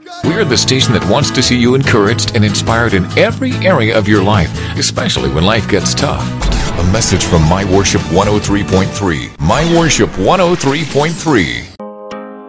We're the station that wants to see you encouraged and inspired in every area of your life, especially when life gets tough. A message from My Worship 103.3. My Worship 103.3.